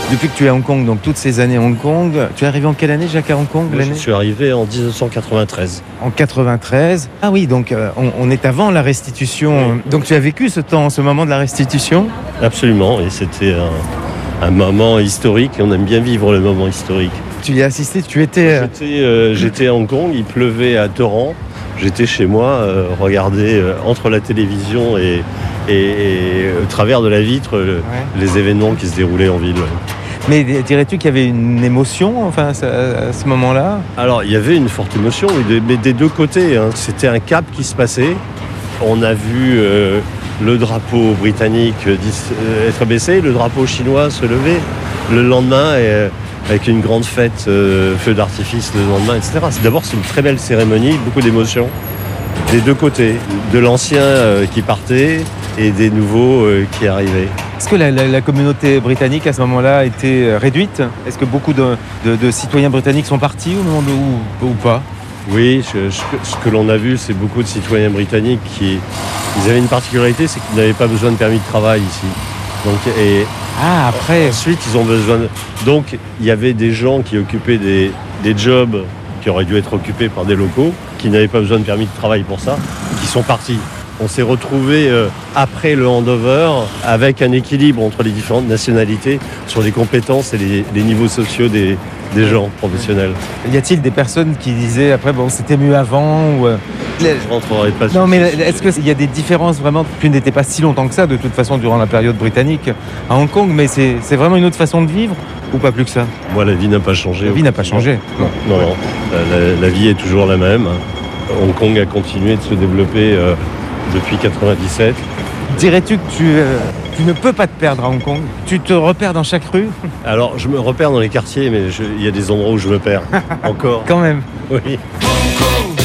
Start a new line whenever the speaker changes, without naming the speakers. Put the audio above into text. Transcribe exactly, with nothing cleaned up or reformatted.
Depuis que tu es à Hong Kong, donc toutes ces années à Hong Kong, tu es arrivé en quelle année, Jacques, à Hong Kong?
Moi, je suis arrivé en dix-neuf cent quatre-vingt-treize.
En quatre-vingt-treize. Ah oui, donc euh, on, on est avant la restitution.
Oui.
Donc tu as vécu ce temps, ce moment de la restitution?
Absolument, et c'était un, un moment historique, et on aime bien vivre le moment historique.
Tu y as assisté, tu étais... euh,
J'étais, euh, j'étais à Hong Kong, il pleuvait à torrent. J'étais chez moi, euh, regarder euh, entre la télévision et, et, et au travers de la vitre euh,
Ouais.
les événements qui se déroulaient en ville. Ouais.
Mais dirais-tu qu'il y avait une émotion, enfin, à ce moment-là?
Alors, il y avait une forte émotion, mais, de, mais des deux côtés. Hein. C'était un cap qui se passait. On a vu euh, le drapeau britannique euh, être baissé, le drapeau chinois se lever. Le lendemain, et, avec une grande fête, euh, feu d'artifice le lendemain, et cetera. C'est, d'abord, c'est une très belle cérémonie, beaucoup d'émotions. Des deux côtés, de l'ancien euh, qui partait et des nouveaux euh, qui arrivaient.
Est-ce que la, la, la communauté britannique à ce moment-là était réduite? Est-ce que beaucoup de, de, de citoyens britanniques sont partis au moment de, ou, ou pas?
Oui, je, je, ce que l'on a vu, c'est beaucoup de citoyens britanniques qui ils avaient une particularité, c'est qu'ils n'avaient pas besoin de permis de travail ici. Donc, et
Ah, après...
ensuite, ils ont besoin de... Donc, il y avait des gens qui occupaient des, des jobs qui auraient dû être occupés par des locaux, qui n'avaient pas besoin de permis de travail pour ça, qui sont partis. On s'est retrouvés euh, après le handover avec un équilibre entre les différentes nationalités sur les compétences et les, les niveaux sociaux des, des gens professionnels.
Y a-t-il des personnes qui disaient après, bon, c'était mieux avant ou...
Je rentrerai pas sur
Non, mais
ce
est-ce qu'il y a des différences vraiment? Tu n'étais pas si longtemps que ça, de toute façon, durant la période britannique à Hong Kong, mais c'est, c'est vraiment une autre façon de vivre ou pas plus que ça?
Moi, la vie n'a pas changé.
La vie n'a pas changé.
Non, non, non. La, la, la vie est toujours la même. Hong Kong a continué de se développer euh, depuis quatre-vingt-dix-sept.
Dirais-tu que tu, euh, tu ne peux pas te perdre à Hong Kong? Tu te repères dans chaque rue?
Alors, je me repère dans les quartiers, mais je- il y a des endroits où je me perds. Encore.
Quand même.
Oui.
Hong Kong.